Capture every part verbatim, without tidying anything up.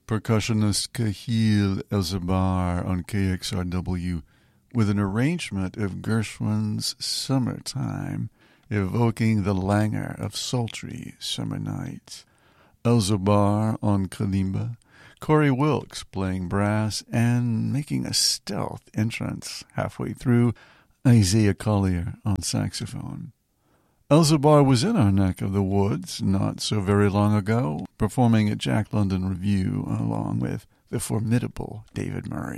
Percussionist Kahil Elzabar on K X R W with an arrangement of Gershwin's Summertime, evoking the languor of sultry summer nights. Elzabar on kalimba, Corey Wilkes playing brass and making a stealth entrance halfway through, Isaiah Collier on saxophone. Elzabar was in our neck of the woods not so very long ago, performing at Jack London Review along with the formidable David Murray.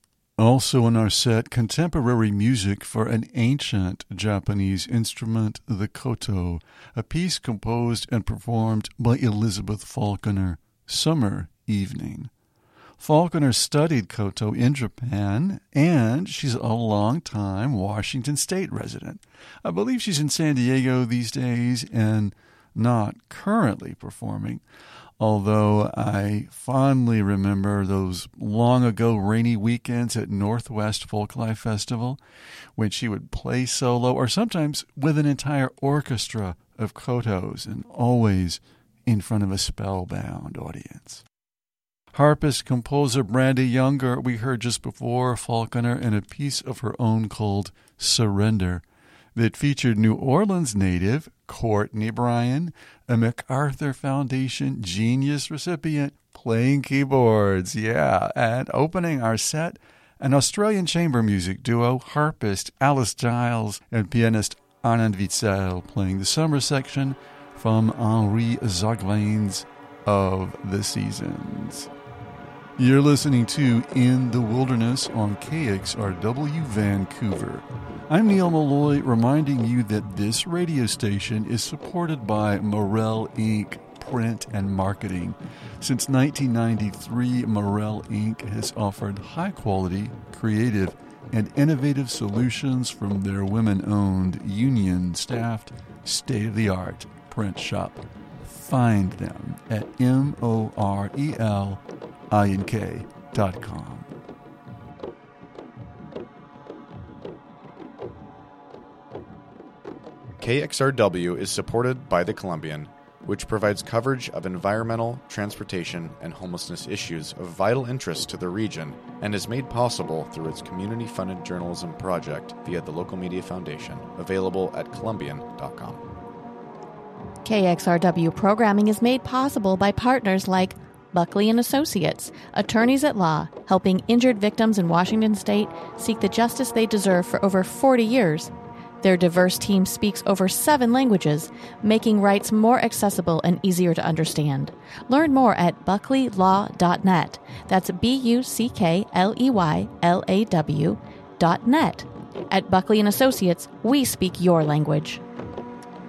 Also in our set, contemporary music for an ancient Japanese instrument, the koto, a piece composed and performed by Elizabeth Falconer, Summer Evening. Falconer studied koto in Japan, and she's a long-time Washington State resident. I believe she's in San Diego these days and not currently performing, although I fondly remember those long-ago rainy weekends at Northwest Folklife Festival when she would play solo or sometimes with an entire orchestra of kotos and always in front of a spellbound audience. Harpist composer Brandy Younger, we heard just before Falconer in a piece of her own called Surrender that featured New Orleans native Courtney Bryan, a MacArthur Foundation Genius recipient, playing keyboards, yeah, and opening our set, an Australian chamber music duo, harpist Alice Giles and pianist Anand Witzel playing the summer section from Henri Zoglain's Of the Seasons. You're listening to In the Wilderness on K X R W Vancouver. I'm Neil Malloy, reminding you that this radio station is supported by Morel Incorporated. Print and Marketing. Since nineteen ninety-three, Morel Incorporated has offered high-quality, creative, and innovative solutions from their women-owned, union-staffed, state-of-the-art print shop. Find them at M O R E L I N K dot com. K X R W is supported by The Columbian, which provides coverage of environmental, transportation, and homelessness issues of vital interest to the region and is made possible through its community-funded journalism project via the Local Media Foundation, available at columbian dot com. K X R W programming is made possible by partners like Buckley and Associates, attorneys at law, helping injured victims in Washington State seek the justice they deserve for over forty years. Their diverse team speaks over seven languages, making rights more accessible and easier to understand. Learn more at buckley law dot net. That's B U C K L E Y L A W dot net. At Buckley and Associates, we speak your language.